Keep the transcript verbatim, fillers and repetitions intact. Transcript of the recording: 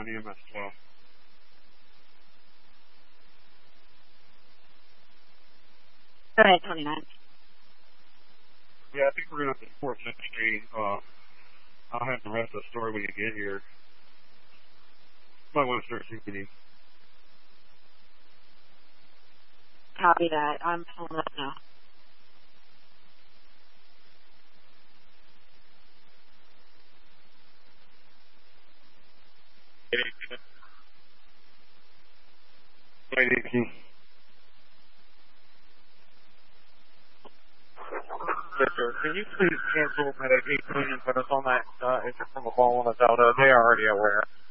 on E M S twelve. Go ahead, twenty-nine. Yeah, I think we're going to have to force it today. Uh, I'll have the rest of the story when you get here. Might want to start C P D. Copy that. I'm pulling up now. Hey, Nikki. Yes, sir. Can you please cancel Medic eighteen and put us on that uh, exit from a ball on the Delta? They are already aware.